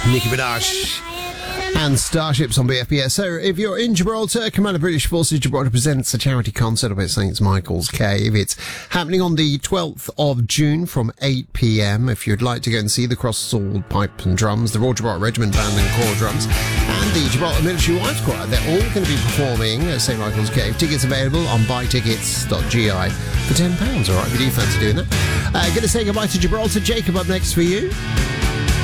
Nicki Minaj and Starships on BFBS. So if you're in Gibraltar, Commander British Forces Gibraltar presents a charity concert up at St. Michael's Cave. It's happening on the 12th of June from 8 p.m. If you'd like to go and see the Cross Sword Pipe and Drums, the Royal Gibraltar Regiment Band and Corps Drums, and the Gibraltar Military Wives Choir, they're all going to be performing at St. Michael's Cave. Tickets available on buytickets.gi for £10. All right, if you do fancy doing that. Going to say goodbye to Gibraltar. Jacob up next for you.